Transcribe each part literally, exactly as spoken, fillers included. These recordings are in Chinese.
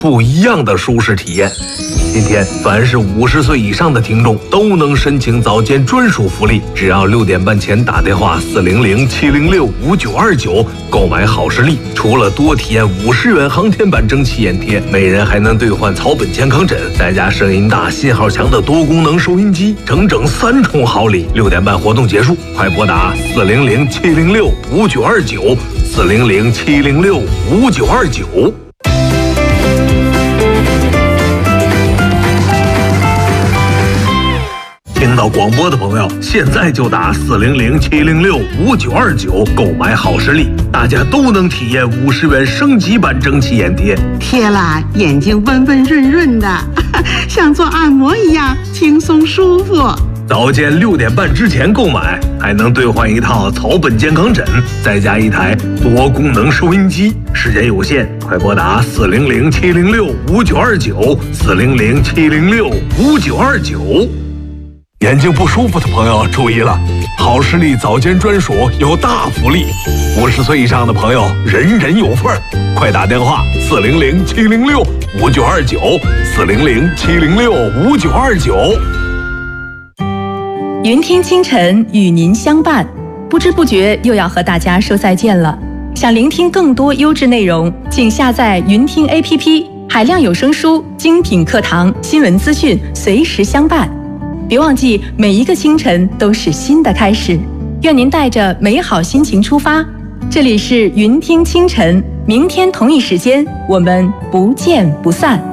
不一样的舒适体验。今天，凡是五十岁以上的听众都能申请早间专属福利，只要六点半前打电话四零零七零六五九二九购买好视力，除了多体验五十元航天版蒸汽眼贴，每人还能兑换草本健康枕，再加声音大、信号强的多功能收音机，整整三重好礼。六点半活动结束，快拨打四零零七零六五九二九四零零七零六五九二九。听到广播的朋友，现在就打四零零七零六五九二九购买好视力，大家都能体验五十元升级版蒸汽眼贴， 贴了眼睛温温润润的，像做按摩一样轻松舒服。 早间六点半之前购买，还能兑换一套草本健康枕，再加一台多功能收音机。时间有限，快拨打四零零七零六五九二九四零零七零六五九二九。眼睛不舒服的朋友注意了，好视力早间专属有大福利，五十岁以上的朋友人人有份儿，快打电话四零零七零六五九二九四零零七零六五九二九。 云听清晨与您相伴，不知不觉又要和大家说再见了。想聆听更多优质内容，请下载云听 A P P， 海量有声书、精品课堂、新闻资讯随时相伴。别忘记，每一个清晨都是新的开始。愿您带着美好心情出发。这里是云听清晨，明天同一时间，我们不见不散。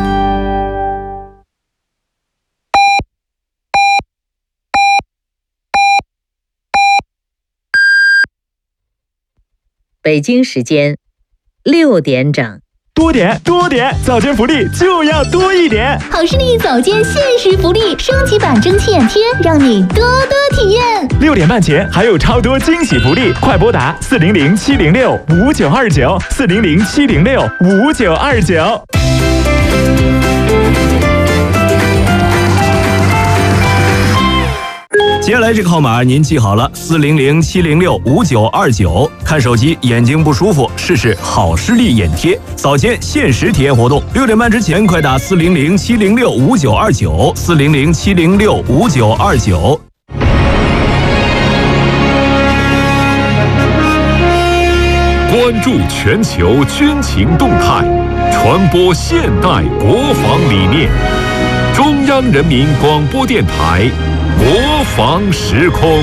北京时间六点整。 多点多点，早间福利就要多一点。 好视力早间限时福利，升级版蒸汽眼贴，让你多多体验。 六点半前还有超多惊喜福利，快拨打四零零七零六五九二九四零零七零六五九二九。 接下来这个号码您记好了，四零零七零六五九二九。看手机眼睛不舒服，试试好视力眼贴，早间限时体验活动。六点半之前快打四零零七零六五九二九四零零七零六五九二九。 关注全球军情动态，传播现代国防理念。中央人民广播电台。国防时空，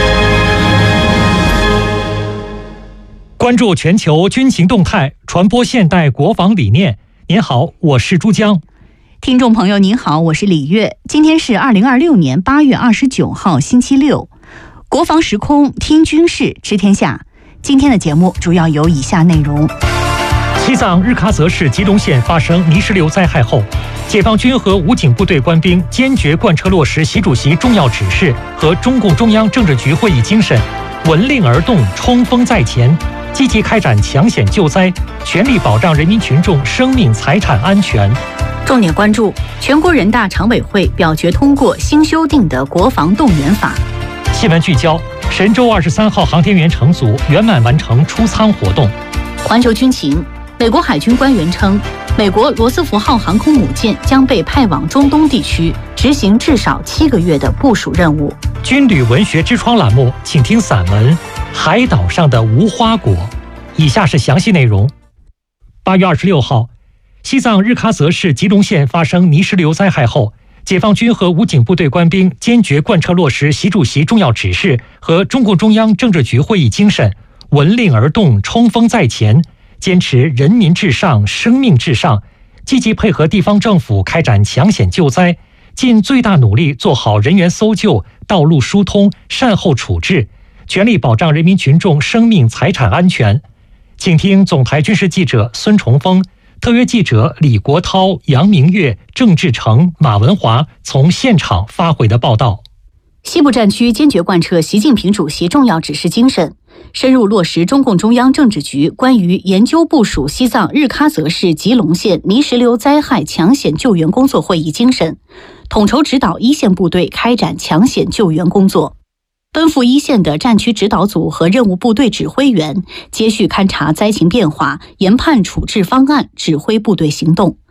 关注全球军情动态，传播现代国防理念。您好，我是珠江。 听众朋友您好，我是李月。今天是二零二六年八月二十九号星期六，国防时空听军事知天下。今天的节目主要有以下内容： 西藏日喀则市吉隆县发生泥石流灾害后，解放军和武警部队官兵坚决贯彻落实习主席重要指示和中共中央政治局会议精神，闻令而动，冲锋在前，积极开展抢险救灾，全力保障人民群众生命财产安全。 重点关注全国人大常委会表决通过新修订的国防动员法。 新闻聚焦：神舟二十三号航天员乘组圆满完成出舱活动。 环球军情：美国海军官员称，美国罗斯福号航空母舰将被派往中东地区，执行至少七个月的部署任务。 军旅文学之窗栏目，请听散文《海岛上的无花果》。以下是详细内容。八月二十六号，西藏日喀则市吉隆县发生泥石流灾害后，解放军和武警部队官兵坚决贯彻落实习主席重要指示和中共中央政治局会议精神，闻令而动，冲锋在前，坚持人民至上、生命至上，积极配合地方政府开展抢险救灾，尽最大努力做好人员搜救、道路疏通、善后处置，全力保障人民群众生命财产安全。请听总台军事记者孙崇峰、特约记者李国涛、杨明月、郑志成、马文华从现场发回的报道。 西部战区坚决贯彻习近平主席重要指示精神，深入落实中共中央政治局关于研究部署西藏日喀则市吉隆县泥石流灾害抢险救援工作会议精神，统筹指导一线部队开展抢险救援工作。奔赴一线的战区指导组和任务部队指挥员接续勘察灾情变化，研判处置方案，指挥部队行动。